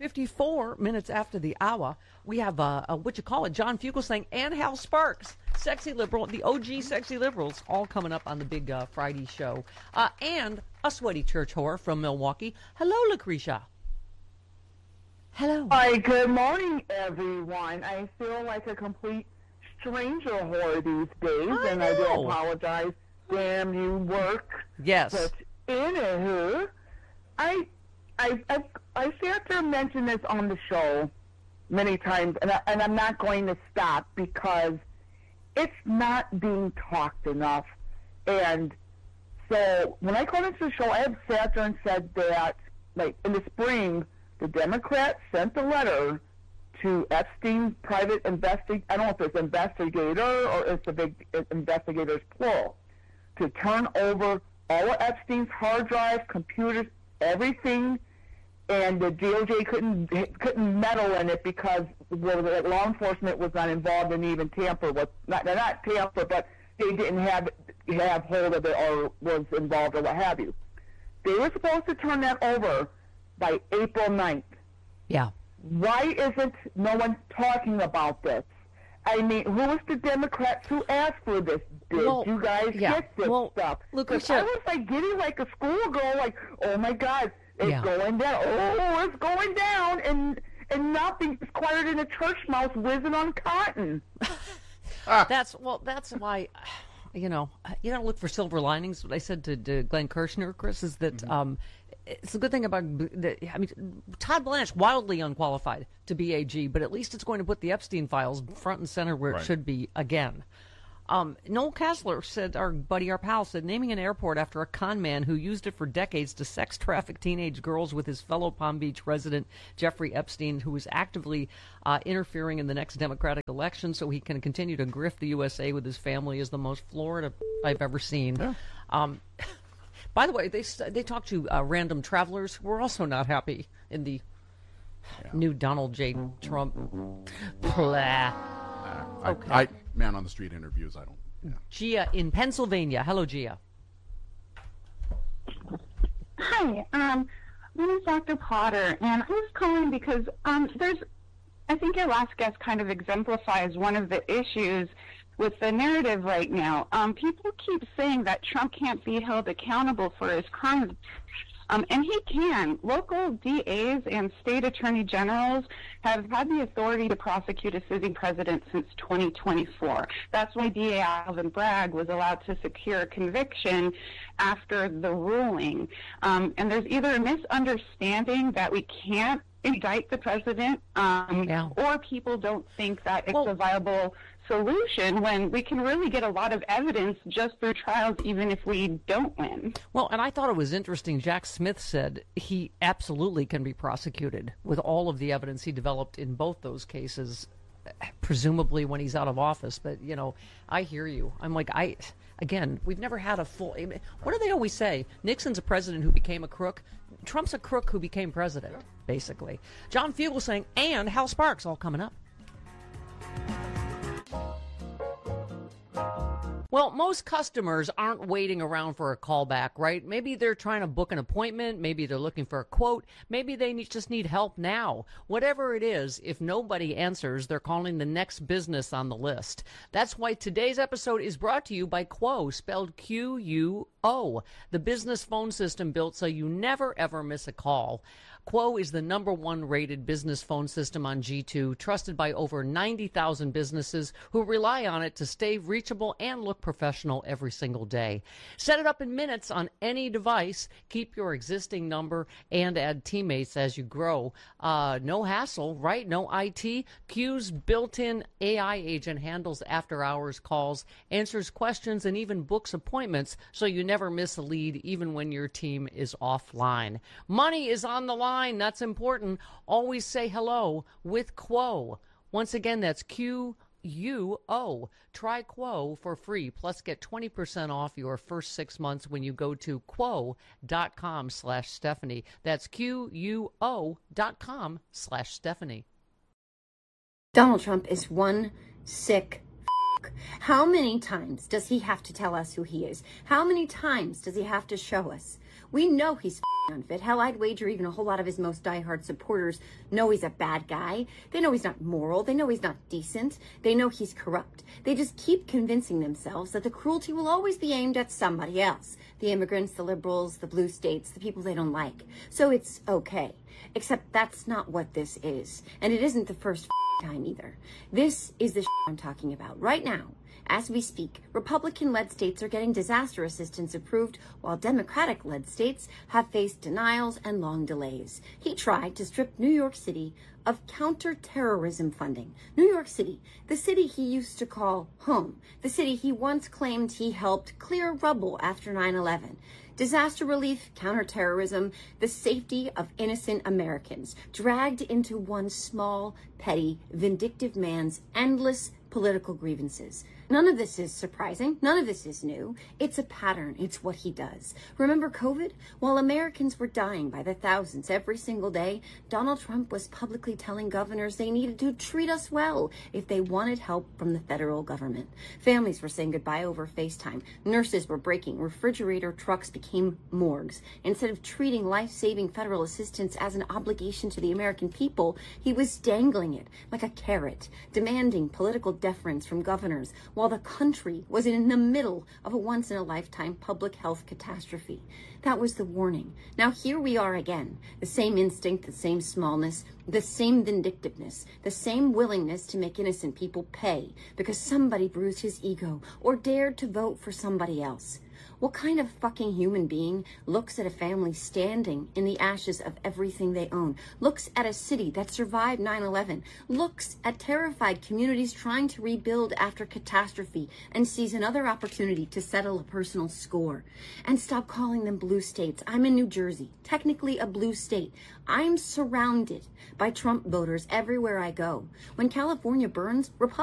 54 minutes after the hour. We have, John Fugelsang and Hal Sparks, sexy liberal, the OG sexy liberals, all coming up on the big Friday show. And a sweaty church whore from Milwaukee. Hello, Lucretia. Hello. Hi, good morning, everyone. I feel like a complete stranger whore these days, I do apologize. Damn you, work. Yes. But anywho, I sat there and mentioned this on the show many times, and I'm not going to stop because it's not being talked enough. And so when I called into the show, I have sat there and said that, like, in the spring, the Democrats sent a letter to Epstein private I don't know if it's investigator or it's the big investigators plural, to turn over all of Epstein's hard drives, computers, everything, and the DOJ couldn't meddle in it because law enforcement was not involved in even tamper with not tamper, but they didn't have hold of it or was involved or what have you. They were supposed to turn that over by April 9th. Yeah. Why isn't no one talking about this? I mean, who was the Democrats who asked for this? Did you guys get this stuff? Lucretia, I was like getting like a schoolgirl, like, oh my God, it's going down. Oh, it's going down, and nothing is quieter than a church mouse whizzing on cotton. That's why, you don't look for silver linings. What I said to Glenn Kirshner, Chris, is that it's a good thing about Todd Blanche, wildly unqualified to be AG, but at least it's going to put the Epstein files front and center where it should be again. Noel Kessler said, our pal said, naming an airport after a con man who used it for decades to sex traffic teenage girls with his fellow Palm Beach resident Jeffrey Epstein, who was actively interfering in the next Democratic election so he can continue to grift the USA with his family, is the most Florida I've ever seen. Yeah. By the way, they talked to random travelers who were also not happy in the new Donald J. Trump. Man on the street interviews, I don't. Yeah. Gia in Pennsylvania. Hello, Gia. Hi, my name is Dr. Potter, and I was calling because I think your last guest kind of exemplifies one of the issues with the narrative right now. People keep saying that Trump can't be held accountable for his crimes. And he can. Local DAs and state attorney generals have had the authority to prosecute a sitting president since 2024. That's why DA Alvin Bragg was allowed to secure a conviction after the ruling. And there's either a misunderstanding that we can't indict the president, or people don't think that it's a viable solution when we can really get a lot of evidence just through trials, even if we don't win. Well, and I thought it was interesting. Jack Smith said he absolutely can be prosecuted with all of the evidence he developed in both those cases, presumably when he's out of office. But, I hear you. I'm like, again, we've never had a full... What do they always say? Nixon's a president who became a crook. Trump's a crook who became president, basically. John Fugelsang and Hal Sparks all coming up. Well, most customers aren't waiting around for a callback, right? Maybe they're trying to book an appointment. Maybe they're looking for a quote. Maybe they just need help now. Whatever it is, if nobody answers, they're calling the next business on the list. That's why today's episode is brought to you by Quo, spelled Q-U-O, the business phone system built so you never, ever miss a call. Quo is the #1 rated business phone system on G2, trusted by over 90,000 businesses who rely on it to stay reachable and look professional every single day. Set it up in minutes on any device. Keep your existing number and add teammates as you grow. No hassle, right? No IT. Q's built-in AI agent handles after-hours calls, answers questions, and even books appointments so you never miss a lead even when your team is offline. Money is on the line. That's important. Always say hello with Quo. Once again, that's Q-U-O. Try Quo for free, plus get 20% off your first 6 months when you go to quo.com/Stephanie. That's QUO.com/Stephanie. Donald Trump is one sick f***. How many times does he have to tell us who he is? How many times does he have to show us? We know he's unfit. Hell, I'd wager even a whole lot of his most diehard supporters know he's a bad guy. They know he's not moral. They know he's not decent. They know he's corrupt. They just keep convincing themselves that the cruelty will always be aimed at somebody else. The immigrants, the liberals, the blue states, the people they don't like. So it's okay. Except that's not what this is. And it isn't the first time either. This is the I'm talking about right now. As we speak, Republican-led states are getting disaster assistance approved, while Democratic-led states have faced denials and long delays. He tried to strip New York City of counterterrorism funding. New York City, the city he used to call home, the city he once claimed he helped clear rubble after 9/11. Disaster relief, counterterrorism, the safety of innocent Americans, dragged into one small, petty, vindictive man's endless political grievances. None of this is surprising. None of this is new. It's a pattern. It's what he does. Remember COVID? While Americans were dying by the thousands every single day, Donald Trump was publicly telling governors they needed to treat us well if they wanted help from the federal government. Families were saying goodbye over FaceTime. Nurses were breaking. Refrigerator trucks became morgues. Instead of treating life-saving federal assistance as an obligation to the American people, he was dangling it like a carrot, demanding political deference from governors, while the country was in the middle of a once-in-a-lifetime public health catastrophe. That was the warning. Now here we are again. The same instinct, the same smallness, the same vindictiveness, the same willingness to make innocent people pay because somebody bruised his ego or dared to vote for somebody else. What kind of fucking human being looks at a family standing in the ashes of everything they own, looks at a city that survived 9/11, looks at terrified communities trying to rebuild after catastrophe, and sees another opportunity to settle a personal score? And stop calling them blue states. I'm in New Jersey, technically a blue state. I'm surrounded by Trump voters everywhere I go. When California burns, Republicans